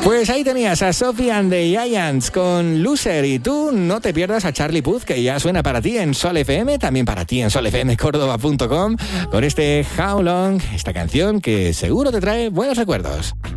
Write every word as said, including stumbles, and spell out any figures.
Pues ahí tenías a Sophie and the Giants con Loser, y tú no te pierdas a Charlie Puth, que ya suena para ti en Sol F M, también para ti en sol f m córdoba punto com, con este How Long, esta canción que seguro te trae buenos recuerdos.